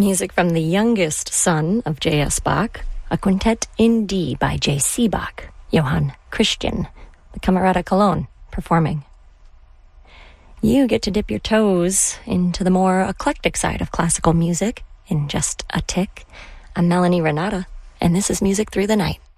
Music from the youngest son of J.S. Bach, a quintet in D by J.C. Bach, Johann Christian, the Camerata Cologne, performing. You get to dip your toes into the more eclectic side of classical music in just a tick. I'm Melanie Renata, and this is Music Through the Night.